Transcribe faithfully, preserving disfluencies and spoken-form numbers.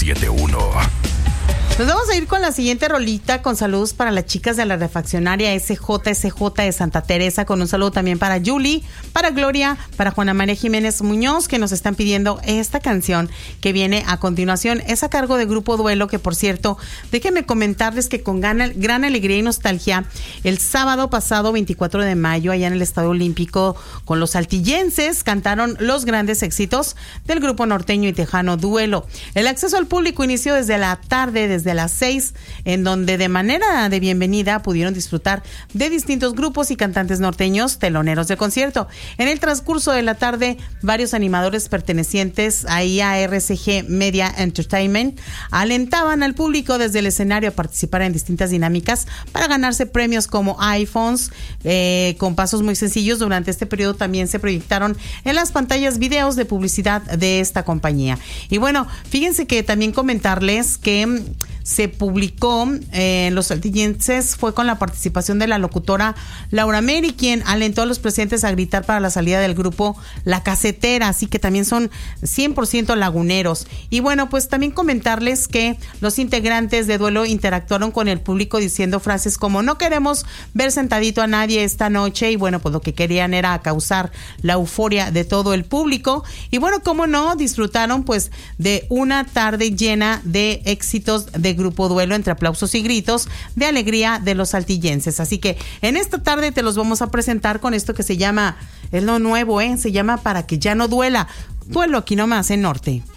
siete uno. Nos vamos a ir con la siguiente rolita, con saludos para las chicas de la refaccionaria S J S J de Santa Teresa, con un saludo también para Julie, para Gloria, para Juana María Jiménez Muñoz, que nos están pidiendo esta canción que viene a continuación. Es a cargo de Grupo Duelo, que por cierto, déjenme comentarles que con gran, gran alegría y nostalgia, el sábado pasado, veinticuatro de mayo, allá en el Estadio Olímpico, con los saltillenses, cantaron los grandes éxitos del grupo norteño y tejano Duelo. El acceso al público inició desde la tarde, desde de las seis, en donde de manera de bienvenida pudieron disfrutar de distintos grupos y cantantes norteños teloneros del concierto. En el transcurso de la tarde, varios animadores pertenecientes a I A R C G Media Entertainment alentaban al público desde el escenario a participar en distintas dinámicas para ganarse premios como iPhones, eh, con pasos muy sencillos. Durante este periodo también se proyectaron en las pantallas videos de publicidad de esta compañía. Y bueno, fíjense que también comentarles que se publicó eh, en los saltillenses, fue con la participación de la locutora Laura Meri, quien alentó a los presentes a gritar para la salida del grupo La Casetera, así que también son cien por ciento laguneros. Y bueno, pues también comentarles que los integrantes de Duelo interactuaron con el público diciendo frases como: no queremos ver sentadito a nadie esta noche, y bueno, pues lo que querían era causar la euforia de todo el público. Y bueno, cómo no, disfrutaron pues de una tarde llena de éxitos de Grupo Duelo, entre aplausos y gritos de alegría de los saltillenses. Así que en esta tarde te los vamos a presentar con esto que se llama, es lo nuevo, ¿eh? Se llama Para que ya no duela. Duelo aquí nomás en Norte.